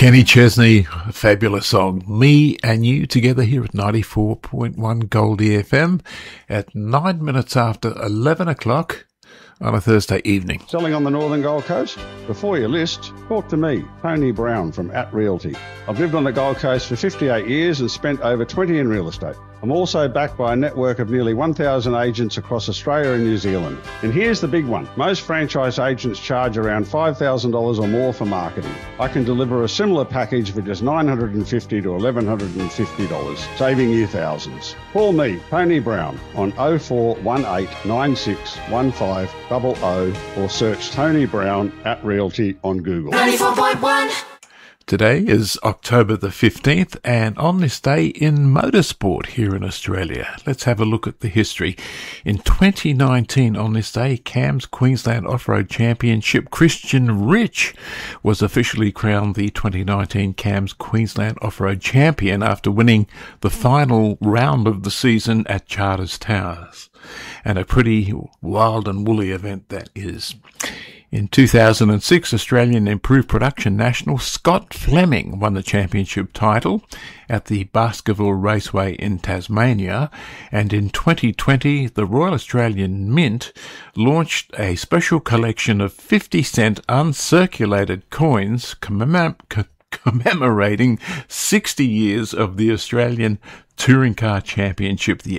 Kenny Chesney, a fabulous song. Me and you together here at 94.1 Goldie FM at 9 minutes after 11 o'clock on a Thursday evening. Selling on the northern Gold Coast? Before you list, talk to me, Tony Brown from @Realty. I've lived on the Gold Coast for 58 years and spent over 20 in real estate. I'm also backed by a network of nearly 1,000 agents across Australia and New Zealand. And here's the big one. Most franchise agents charge around $5,000 or more for marketing. I can deliver a similar package for just $950 to $1,150, saving you thousands. Call me, Tony Brown, on 0418 9615 00 or search Tony Brown @Realty on Google. 94.1. Today is October the 15th, and on this day in motorsport here in Australia, let's have a look at the history. In 2019, on this day, CAMS Queensland Off-Road Championship, Christian Rich was officially crowned the 2019 CAMS Queensland Off-Road Champion after winning the final round of the season at Charters Towers. And a pretty wild and woolly event that is. In 2006, Australian Improved Production national Scott Fleming won the championship title at the Baskerville Raceway in Tasmania, and in 2020, the Royal Australian Mint launched a special collection of 50-cent uncirculated coins commemorating 60 years of the Australian Touring Car Championship, the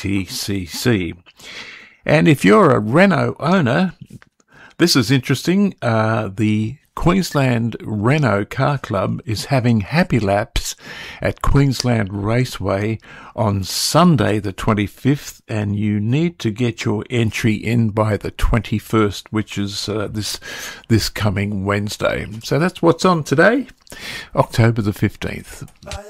ATCC. And if you're a Renault owner, this is interesting. The Queensland Renault Car Club is having happy laps at Queensland Raceway on Sunday the 25th, and you need to get your entry in by the 21st, which is this coming Wednesday. So that's what's on today, October the 15th.